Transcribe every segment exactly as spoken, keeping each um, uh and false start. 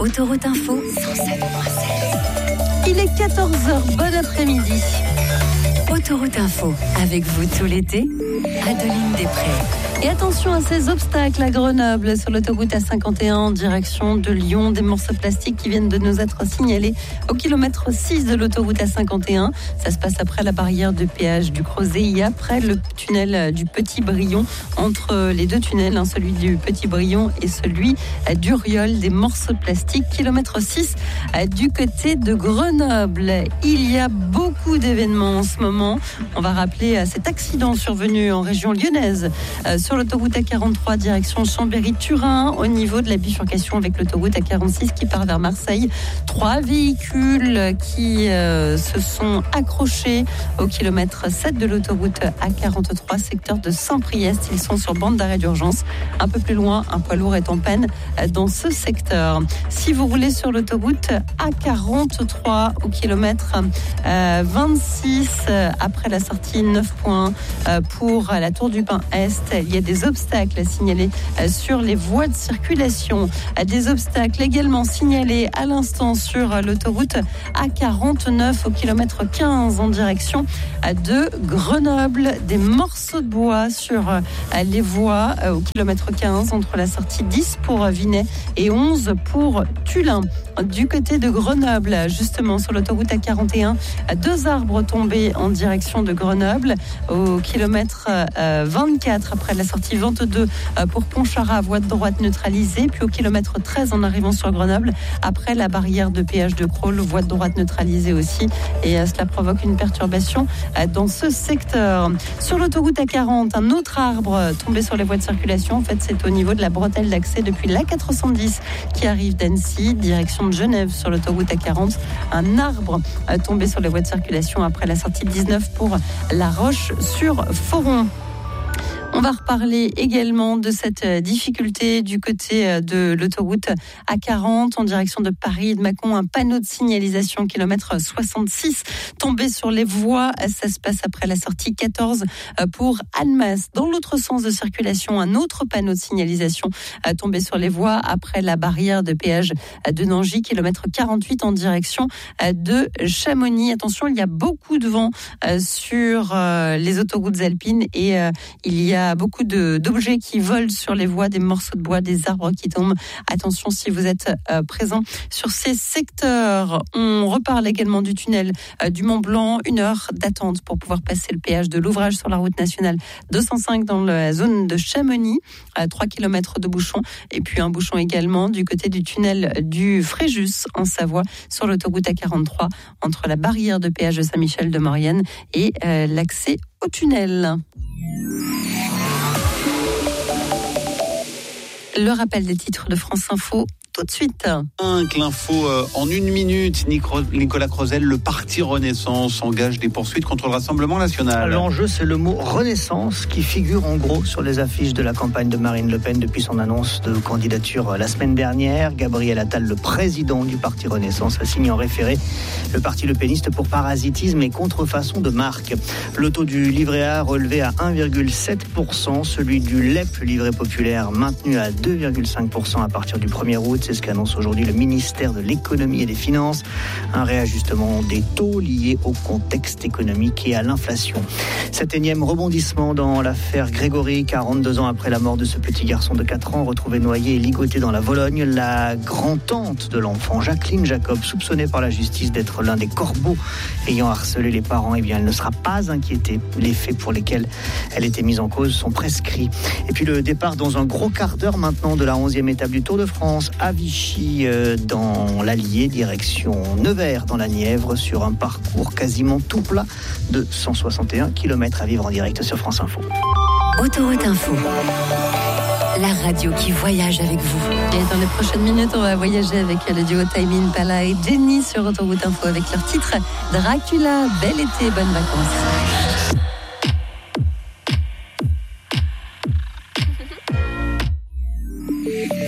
Autoroute Info cent sept point sept. Il est quatorze heures, bon après-midi. Autoroute Info, avec vous tout l'été, Adeline Després. Et attention à ces obstacles à Grenoble sur l'autoroute A cinquante et un en direction de Lyon. Des morceaux de plastique qui viennent de nous être signalés au kilomètre six de l'autoroute A cinquante et un. Ça se passe après la barrière de péage du Crozet et après le tunnel du Petit Brion. Entre les deux tunnels, hein, celui du Petit Brion et celui d'Uriol. Des morceaux de plastique, kilomètre six du côté de Grenoble. Il y a beaucoup d'événements en ce moment. On va rappeler cet accident survenu en région lyonnaise sur l'autoroute A quarante-trois direction Chambéry-Turin au niveau de la bifurcation avec l'autoroute A quarante-six qui part vers Marseille. Trois véhicules qui euh, se sont accrochés au kilomètre sept de l'autoroute A quarante-trois secteur de Saint-Priest. Ils sont sur bande d'arrêt d'urgence. Un peu plus loin, un poids lourd est en peine dans ce secteur. Si vous roulez sur l'autoroute A quarante-trois au kilomètre euh, vingt-six euh, après la sortie neuf point un euh, pour la Tour du Pin Est, il y a des obstacles à signaler sur les voies de circulation. Des obstacles également signalés à l'instant sur l'autoroute A quarante-neuf au kilomètre quinze en direction de Grenoble. Des morceaux de bois sur les voies au kilomètre quinze entre la sortie dix pour Vinay et onze pour Tullin. Du côté de Grenoble, justement sur l'autoroute A quarante et un, deux arbres tombés en direction de Grenoble au kilomètre vingt-quatre après la sortie vingt-deux pour Pontcharrat, voie de droite neutralisée, puis au kilomètre treize en arrivant sur Grenoble après la barrière de péage de Crolles, voie de droite neutralisée aussi, et cela provoque une perturbation dans ce secteur. Sur l'autoroute A quarante, un autre arbre tombé sur les voies de circulation. En fait, c'est au niveau de la bretelle d'accès depuis l'A quatre cent dix qui arrive d'Annecy, direction de Genève sur l'autoroute A quarante. Un arbre tombé sur les voies de circulation après la sortie dix-neuf pour La Roche-sur-Foron. On va reparler également de cette difficulté du côté de l'autoroute A quarante en direction de Paris et de Mâcon. Un panneau de signalisation kilomètre soixante-six tombé sur les voies. Ça se passe après la sortie quatorze pour Annemasse. Dans l'autre sens de circulation, un autre panneau de signalisation tombé sur les voies après la barrière de péage de Nangy, kilomètre quarante-huit en direction de Chamonix. Attention, il y a beaucoup de vent sur les autoroutes alpines et il y a beaucoup de, d'objets qui volent sur les voies, des morceaux de bois, des arbres qui tombent. Attention si vous êtes euh, présent sur ces secteurs. On reparle également du tunnel euh, du Mont Blanc. Une heure d'attente pour pouvoir passer le péage de l'ouvrage sur la route nationale deux cent cinq dans la zone de Chamonix. Euh, trois kilomètres de bouchon. Et puis un bouchon également du côté du tunnel du Fréjus en Savoie sur l'autoroute A quarante-trois entre la barrière de péage de Saint-Michel-de-Maurienne et euh, l'accès au tunnel. Le rappel des titres de France Info, tout de suite. L'info euh, en une minute. Nicolas Crozel, le parti Renaissance engage des poursuites contre le Rassemblement national. L'enjeu, c'est le mot Renaissance qui figure en gros sur les affiches de la campagne de Marine Le Pen depuis son annonce de candidature la semaine dernière. Gabriel Attal, le président du parti Renaissance, a signé en référé le parti Le Peniste pour parasitisme et contrefaçon de marque. Le taux du livret A relevé à un virgule sept pour cent, celui du L E P, livret populaire, maintenu à deux virgule cinq pour cent à partir du premier août. C'est ce qu'annonce aujourd'hui le ministère de l'économie et des finances. Un réajustement des taux lié au contexte économique et à l'inflation. Cet énième rebondissement dans l'affaire Grégory, quarante-deux ans après la mort de ce petit garçon de quatre ans, retrouvé noyé et ligoté dans la Vologne. La grand-tante de l'enfant, Jacqueline Jacob, soupçonnée par la justice d'être l'un des corbeaux ayant harcelé les parents, eh bien, elle ne sera pas inquiétée. Les faits pour lesquels elle était mise en cause sont prescrits. Et puis le départ dans un gros quart d'heure maintenant de la onzième étape du Tour de France à Vichy dans l'Allier, direction Nevers dans la Nièvre, sur un parcours quasiment tout plat de cent soixante et un kilomètres à vivre en direct sur France Info. Autoroute Info, la radio qui voyage avec vous. Et dans les prochaines minutes, on va voyager avec le duo Tame Impala et Jenny sur Autoroute Info avec leur titre Dracula. Bel été, bonnes vacances.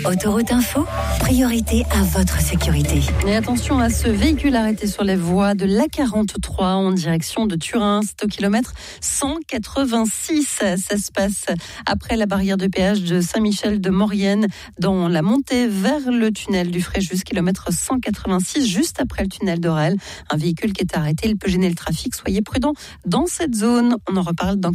Autoroute Info, priorité à votre sécurité. Et attention à ce véhicule arrêté sur les voies de l'A quarante-trois en direction de Turin. C'est au kilomètre cent quatre-vingt-six. Ça se passe après la barrière de péage de Saint-Michel de Maurienne dans la montée vers le tunnel du Fréjus, kilomètre cent quatre-vingt-six, juste après le tunnel d'Orel. Un véhicule qui est arrêté, il peut gêner le trafic. Soyez prudents dans cette zone. On en reparle dans